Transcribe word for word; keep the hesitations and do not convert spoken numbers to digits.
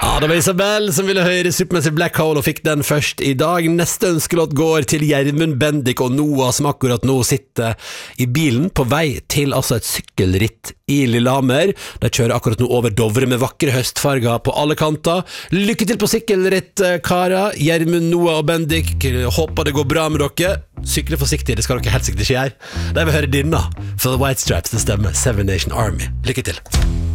Ja, det var Isabel som ville høre Supermassive Black Hole og fikk den først i dag. Neste ønskelåt går til Gjermund Bendik og Noah, som akkurat nå sitter i bilen på vei til altså et sykkelritt i Lillehammer. De kjører akkurat nå over Dovre med vakre høstfarger på alle kanter. Lykke til på sykkelritt, Kara, Gjermund, Noah og Bendik. Håper det går bra med dere. Sykle forsiktig, det skal dere helt sikkert ikke gjøre. De vil høre denne for The White Stripes, det stemmer. Seven Nation Army. Lykke til.